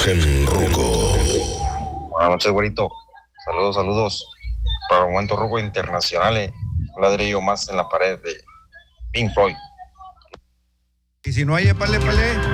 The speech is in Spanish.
imagen ruco. Buenas noches, güerito. Saludos. Para el momento ruco internacional, un ladrillo más en la pared de Pink Floyd. Y si no hay, épale.